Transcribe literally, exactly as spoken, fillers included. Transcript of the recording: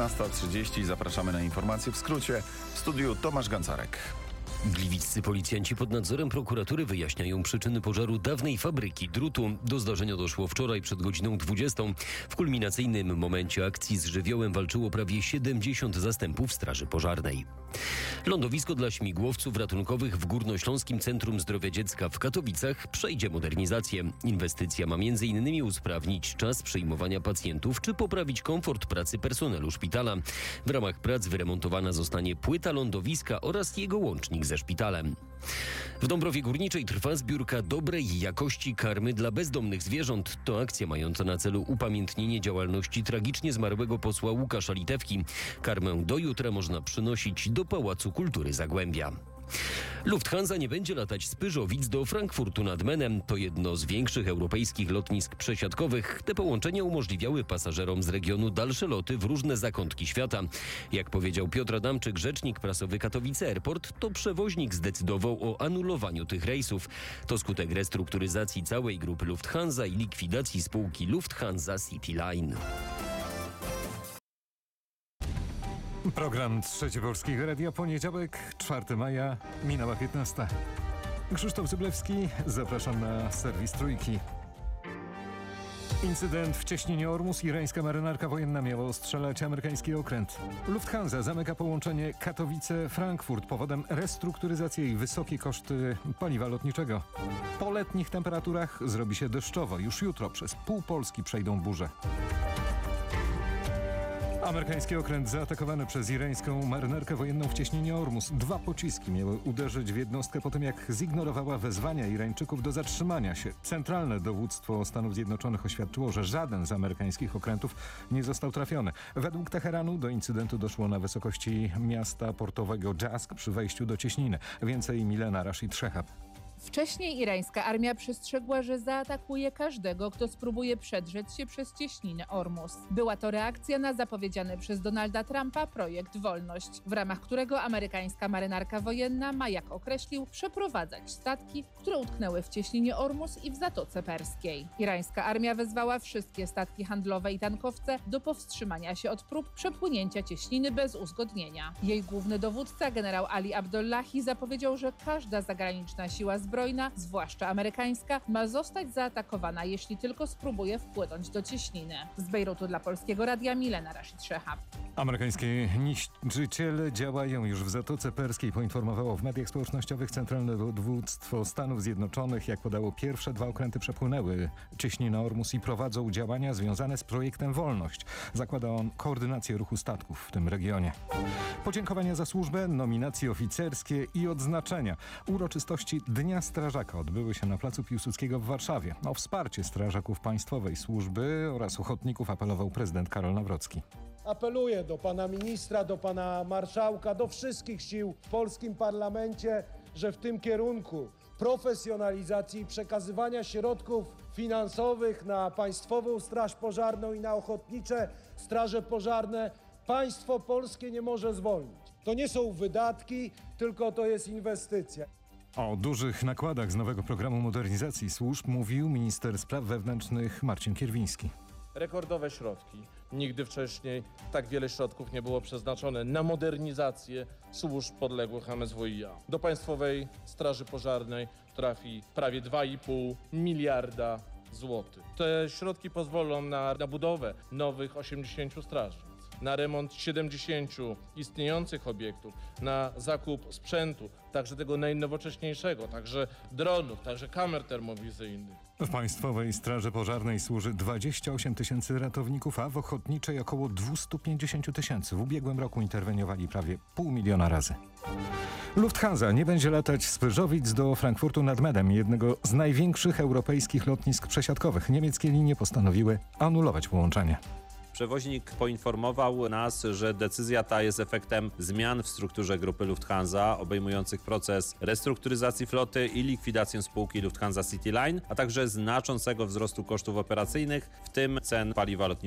piętnasta trzydzieści. Zapraszamy na informacje w skrócie. W studiu Tomasz Gancarek. Gliwiccy policjanci pod nadzorem prokuratury wyjaśniają przyczyny pożaru dawnej fabryki drutu. Do zdarzenia doszło wczoraj przed godziną dwudziestą. W kulminacyjnym momencie akcji z żywiołem walczyło prawie siedemdziesiąt zastępów Straży Pożarnej. Lądowisko dla śmigłowców ratunkowych w Górnośląskim Centrum Zdrowia Dziecka w Katowicach przejdzie modernizację. Inwestycja ma między innymi usprawnić czas przyjmowania pacjentów czy poprawić komfort pracy personelu szpitala. W ramach prac wyremontowana zostanie płyta lądowiska oraz jego łącznik ze szpitalem. W Dąbrowie Górniczej trwa zbiórka dobrej jakości karmy dla bezdomnych zwierząt. To akcja mająca na celu upamiętnienie działalności tragicznie zmarłego posła Łukasza Litewki. Karmę do jutra można przynosić do Pałacu Kultury Zagłębia. Lufthansa nie będzie latać z Pyżowic do Frankfurtu nad Menem. To jedno z większych europejskich lotnisk przesiadkowych. Te połączenia umożliwiały pasażerom z regionu dalsze loty w różne zakątki świata. Jak powiedział Piotr Adamczyk, rzecznik prasowy Katowice Airport, to przewoźnik zdecydował o anulowaniu tych rejsów. To skutek restrukturyzacji całej grupy Lufthansa i likwidacji spółki Lufthansa CityLine. Program Trzecie Polskiego Radia, poniedziałek, czwartego maja, minęła piętnasta. Krzysztof Zyblewski, zapraszam na serwis Trójki. Incydent w cieśninie Ormus. Irańska marynarka wojenna miała ostrzelać amerykański okręt. Lufthansa zamyka połączenie Katowice-Frankfurt. Powodem restrukturyzacji i wysokie koszty paliwa lotniczego. Po letnich temperaturach zrobi się deszczowo. Już jutro przez pół Polski przejdą burze. Amerykański okręt zaatakowany przez irańską marynarkę wojenną w cieśninie Ormus. Dwa pociski miały uderzyć w jednostkę po tym, jak zignorowała wezwania Irańczyków do zatrzymania się. Centralne dowództwo Stanów Zjednoczonych oświadczyło, że żaden z amerykańskich okrętów nie został trafiony. Według Teheranu do incydentu doszło na wysokości miasta portowego Jask przy wejściu do cieśniny. Więcej Milena Rashid Szehab. Wcześniej irańska armia przestrzegła, że zaatakuje każdego, kto spróbuje przedrzeć się przez cieśninę Ormus. Była to reakcja na zapowiedziany przez Donalda Trumpa projekt Wolność, w ramach którego amerykańska marynarka wojenna ma, jak określił, przeprowadzać statki, które utknęły w cieśninie Ormus i w Zatoce Perskiej. Irańska armia wezwała wszystkie statki handlowe i tankowce do powstrzymania się od prób przepłynięcia cieśniny bez uzgodnienia. Jej główny dowódca, generał Ali Abdollahi, zapowiedział, że każda zagraniczna siła zbrojna zbrojna, zwłaszcza amerykańska, ma zostać zaatakowana, jeśli tylko spróbuje wpłynąć do cieśniny. Z Bejrutu dla Polskiego Radia Milena Rashid Szehab. Amerykańskie niszczyciele działają już w Zatoce Perskiej, poinformowało w mediach społecznościowych Centralne Dowództwo Stanów Zjednoczonych. Jak podało, pierwsze dwa okręty przepłynęły cieśninę Ormus i prowadzą działania związane z projektem Wolność. Zakłada on koordynację ruchu statków w tym regionie. Podziękowania za służbę, nominacje oficerskie i odznaczenia. Uroczystości Dnia Strażaka odbyły się na placu Piłsudskiego w Warszawie. O wsparcie strażaków Państwowej Służby oraz ochotników apelował prezydent Karol Nawrocki. Apeluję do pana ministra, do pana marszałka, do wszystkich sił w polskim parlamencie, że w tym kierunku profesjonalizacji i przekazywania środków finansowych na Państwową Straż Pożarną i na ochotnicze straże pożarne państwo polskie nie może zwolnić. To nie są wydatki, tylko to jest inwestycja. O dużych nakładach z nowego programu modernizacji służb mówił minister spraw wewnętrznych Marcin Kierwiński. Rekordowe środki. Nigdy wcześniej tak wiele środków nie było przeznaczone na modernizację służb podległych M S W i A. Do Państwowej Straży Pożarnej trafi prawie dwa i pół miliarda złotych. Te środki pozwolą na, na budowę nowych osiemdziesięciu strażnic, na remont siedemdziesięciu istniejących obiektów, na zakup sprzętu, także tego najnowocześniejszego, także dronów, także kamer termowizyjnych. W Państwowej Straży Pożarnej służy dwadzieścia osiem tysięcy ratowników, a w ochotniczej około dwieście pięćdziesiąt tysięcy. W ubiegłym roku interweniowali prawie pół miliona razy. Lufthansa nie będzie latać z Pyżowic do Frankfurtu nad Menem, jednego z największych europejskich lotnisk przesiadkowych. Niemieckie linie postanowiły anulować połączenie. Przewoźnik poinformował nas, że decyzja ta jest efektem zmian w strukturze grupy Lufthansa, obejmujących proces restrukturyzacji floty i likwidację spółki Lufthansa CityLine, a także znaczącego wzrostu kosztów operacyjnych, w tym cen paliwa lotniczego.